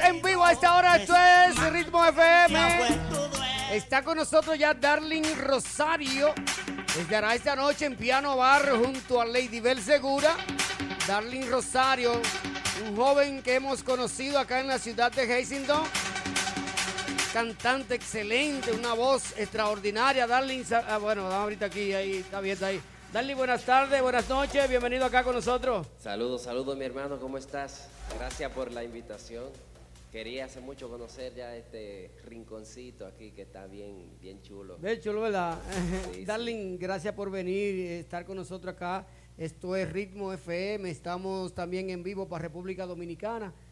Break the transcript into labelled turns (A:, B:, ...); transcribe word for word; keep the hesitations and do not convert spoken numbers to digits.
A: en vivo a esta hora. Esto es Ritmo F M. Está con nosotros ya Darling Rosario. Estará esta noche en Piano Bar junto a Lady Bel Segura. Darling Rosario, un joven que hemos conocido acá en la ciudad de Hazington. Cantante excelente, una voz extraordinaria. Darling, ah, bueno, vamos ahorita aquí, ahí está bien, está ahí. Darling, buenas tardes, buenas noches, bienvenido acá con nosotros.
B: Saludos, saludos mi hermano, ¿cómo estás? Gracias por la invitación. Quería hace mucho conocer ya este rinconcito aquí que está bien, bien chulo.
A: Bien chulo, ¿verdad?
B: Sí,
A: Darling,
B: sí.
A: gracias por venir, estar con nosotros acá. Esto es Ritmo F M, estamos también en vivo para República Dominicana.